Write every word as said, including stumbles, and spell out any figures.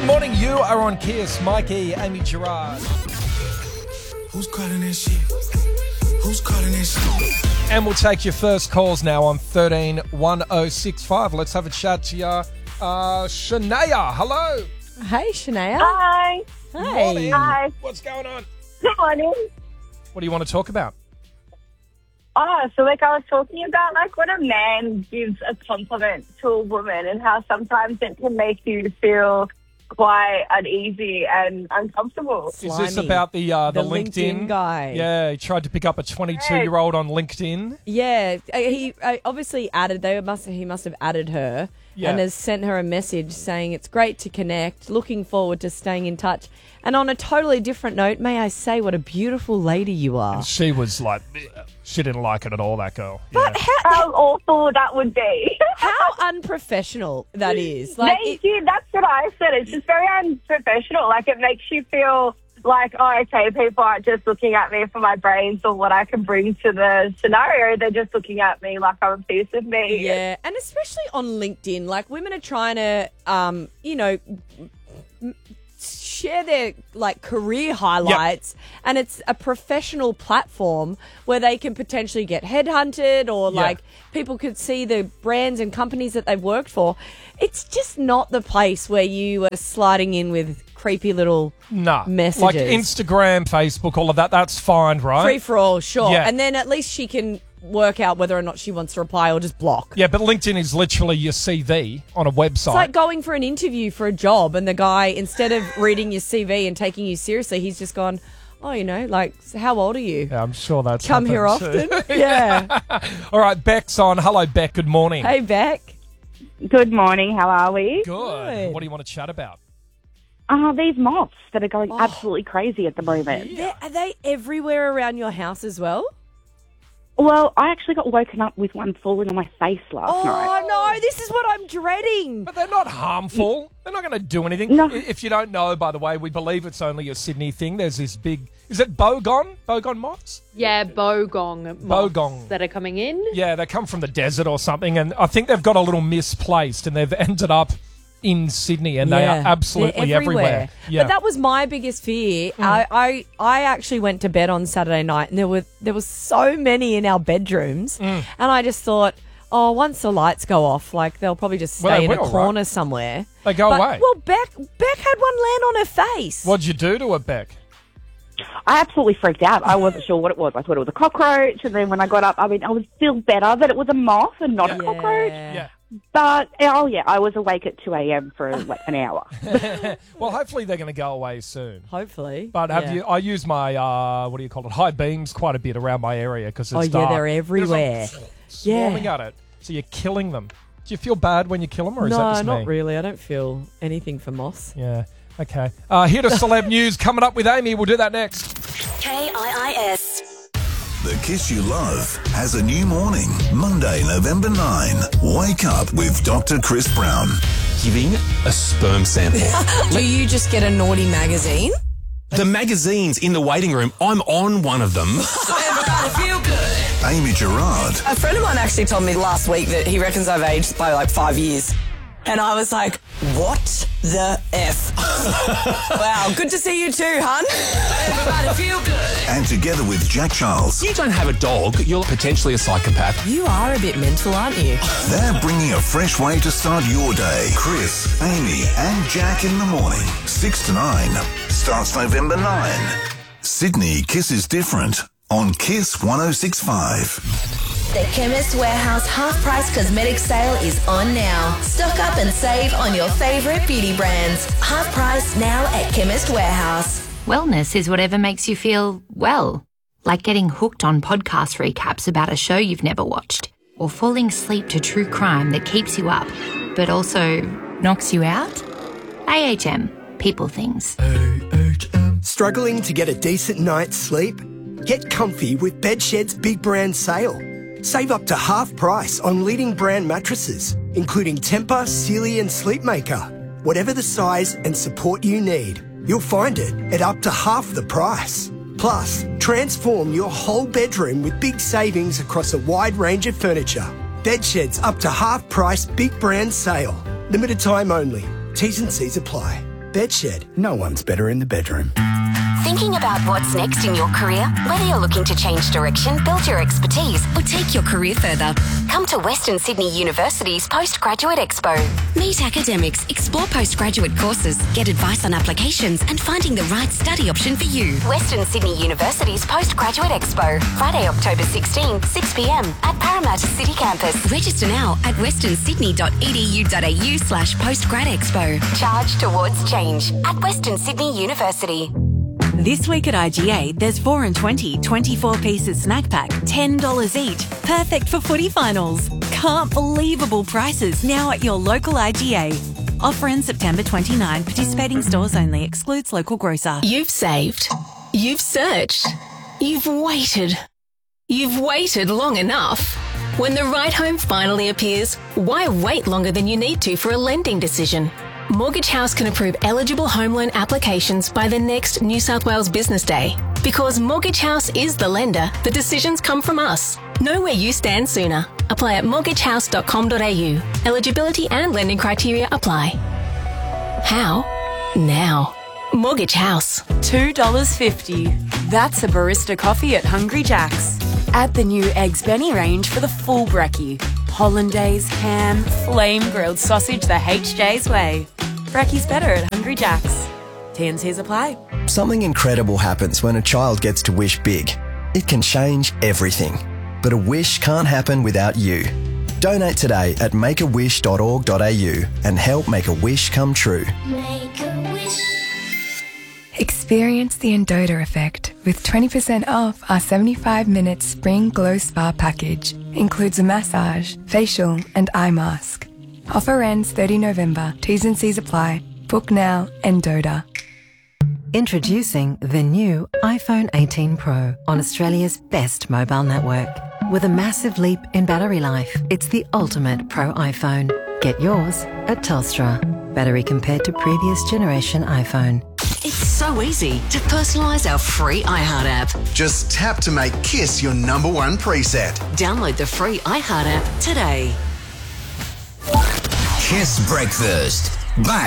Good morning, you are on Kiss. Mikey, Amy Gerard. Who's calling that shit? Who's calling that shit? And we'll take your first calls now on thirteen one oh six five. Let's have a chat to you. Uh, Shania, hello. Hey, Shania. Hi. Hey. Morning. Hi. What's going on? Good morning. What do you want to talk about? Oh, so like I was talking about like when a man gives a compliment to a woman and how sometimes it can make you feel quite uneasy and uncomfortable. Is this Slimy. about the uh, the, The LinkedIn guy. Yeah, he tried to pick up a twenty-two-year-old on LinkedIn. Yeah, uh, he uh, obviously added. They must. He must have added her, Yeah. and has sent her a message saying it's great to connect. Looking forward to staying in touch. And on a totally different note, may I say what a beautiful lady you are. She was like, she didn't like it at all, that girl. But Yeah. how, How awful that would be. how unprofessional that is. Like, Thank it- you. That's what I said. It's just very unprofessional. Like it makes you feel like, oh, okay, people aren't just looking at me for my brains or what I can bring to the scenario. They're just looking at me like I'm a piece of me. yeah, and especially on LinkedIn, like women are trying to, um, you know, m- share their like career highlights, and it's a professional platform where they can potentially get headhunted or Yeah. like people could see the brands and companies that they've worked for. It's just not the place where you are sliding in with creepy little Nah. messages. Like Instagram, Facebook, all of that, that's fine, right? free for all, sure. Yeah. And then at least she can work out whether or not she wants to reply or just block. Yeah, but LinkedIn is literally your C V on a website. It's like going for an interview for a job, and the guy, instead of reading your C V and taking you seriously, he's just gone, oh, you know, like, how old are you? Yeah, I'm sure that's Come here happened often? too. Yeah. All right, Beck's on. Hello, Beck. Good morning. Hey, Beck. Good morning. How are we? Good. Good. What do you want to chat about? Uh, these moths that are going Oh. absolutely crazy at the moment. They're- Are they everywhere around your house as well? Well, I actually got woken up with one falling on my face last Oh, night. no, this is what I'm dreading. But they're not harmful. They're not going to do anything. No. I- If you don't know, by the way, we believe it's only a Sydney thing. There's this big... Is it Bogon? Bogon moths? Yeah, bogong moths Bogong. that are coming in. Yeah, they come from the desert or something, and I think they've got a little misplaced, and they've ended up in Sydney, and they Yeah, are absolutely they're everywhere. Yeah. But that was my biggest fear. I, I I actually went to bed on Saturday night, and there were there was so many in our bedrooms, Mm. and I just thought, oh, once the lights go off, like they'll probably just stay Well, they in a will, corner right? somewhere. They go But- away. Well, Beck Beck had one land on her face. What'd you do to it, Beck? I absolutely freaked out. I wasn't sure what it was. I thought it was a cockroach, and then when I got up, I mean, I was still better that it was a moth and not Yeah. a cockroach. Yeah. But, oh yeah, I was awake at two a.m. for like an hour. Well, hopefully they're going to go away soon. Hopefully. But have Yeah. you? I use my uh, what do you call it? High beams quite a bit around my area because it's Oh, yeah, dark. they're There's everywhere. a- swarming Yeah. at it. So you're killing them. Do you feel bad when you kill them, or is No, that just not me? really. I don't feel anything for moss. Yeah. Okay. Uh, here to celeb news coming up with Amy. We'll do that next. K I I S. The Kiss You Love has a new morning. Monday, November ninth. Wake up with Doctor Chris Brown. Giving a sperm sample. Do you just get a naughty magazine? The magazines in the waiting room, I'm on one of them. Feel good. Amy Gerard. A friend of mine actually told me last week that he reckons I've aged by like five years. And I was like, what the F? Wow, good to see you too, hun. Everybody feel good. And together with Jack Charles, You don't have a dog, you're potentially a psychopath. You are a bit mental, aren't you? they're bringing a fresh way to start your day. Chris, Amy, and Jack in the morning. six to nine. Starts November ninth. Sydney Kiss is different on Kiss one oh six point five. The Chemist Warehouse half-price cosmetic sale is on now. Stock up and save on your favourite beauty brands. Half price now at Chemist Warehouse. Wellness is whatever makes you feel well, like getting hooked on podcast recaps about a show you've never watched, or falling asleep to true crime that keeps you up, but also knocks you out. A H M, people things. Struggling to get a decent night's sleep? Get comfy with Bedshed's big brand sale. Save up to half price on leading brand mattresses, including Tempur, Sealy and Sleepmaker. Whatever the size and support you need, you'll find it at up to half the price. Plus, transform your whole bedroom with big savings across a wide range of furniture. Bedshed's up to half price big brand sale. Limited time only. T's and C's apply. Bedshed. No one's better in the bedroom. Thinking about what's next in your career? Whether you're looking to change direction, build your expertise, or take your career further, come to Western Sydney University's Postgraduate Expo. Meet academics, explore postgraduate courses, get advice on applications, and finding the right study option for you. Western Sydney University's Postgraduate Expo, Friday, October sixteenth, six p m at Parramatta City Campus. Register now at westernsydney.edu.au slash postgradexpo. Charge towards change at Western Sydney University. This week at I G A, there's four and twenty twenty-four pieces snack pack, ten dollars each. Perfect for footy finals. Can't believable prices now at your local I G A. Offer in September twenty-ninth. Participating stores only. Excludes local grocer. You've saved. You've searched. You've waited. You've waited long enough. When the right home finally appears, why wait longer than you need to for a lending decision? Mortgage House can approve eligible home loan applications by the next New South Wales Business Day. Because Mortgage House is the lender, the decisions come from us. Know where you stand sooner. Apply at mortgage house dot com dot a u. Eligibility and lending criteria apply. How? Now. Mortgage House. two dollars fifty. That's a barista coffee at Hungry Jack's. Add the new Eggs Benny range for the full brekkie. Hollandaise, ham, flame-grilled sausage the H J's way. Brekkie's better at Hungry Jack's. T and C's apply. Something incredible happens when a child gets to wish big. It can change everything. But a wish can't happen without you. Donate today at make a wish dot org dot a u and help make a wish come true. Make a wish. Experience the Endota effect with twenty percent off our seventy-five minute Spring Glow Spa package. Includes a massage, facial and eye mask. Offer ends thirtieth of November. T's and C's apply. Book now, Endota. Introducing the new iPhone eighteen Pro on Australia's best mobile network. With a massive leap in battery life, it's the ultimate Pro iPhone. Get yours at Telstra. Battery compared to previous generation iPhone. It's so easy to personalise our free iHeart app. Just tap to make Kiss your number one preset. Download the free iHeart app today. Kiss Breakfast. Back